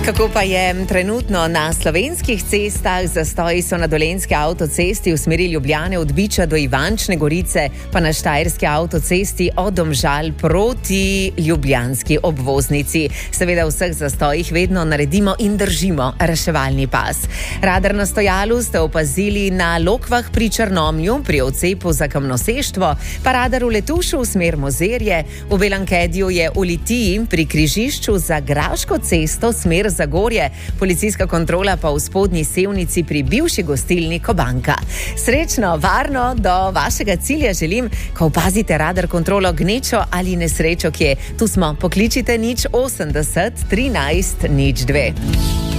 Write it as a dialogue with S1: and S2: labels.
S1: Kako pa je trenutno na slovenskih cestah? Zastoji so na dolenjski avtocesti v smeri Ljubljane od Biča do Ivančne Gorice, pa na štajerski avtocesti od Domžal proti ljubljanski obvoznici. Seveda v vseh zastojih vedno naredimo in držimo reševalni pas. Radar na stojalu ste opazili na Lokvah pri Črnomlju, pri odcepu za Kamnoseštvo, pa radar v Letušu v smer Mozirje, v Belankediju je v Litiji pri križišču za Graško cesto smer Zagorje, policijska kontrola pa v Spodnji Sevnici pri bivši gostilni Kobanka. Srečno, varno do vašega cilja želim, ko opazite radar kontrolo gnečo ali nesrečo kje. Tu smo, pokličite 080 13 02.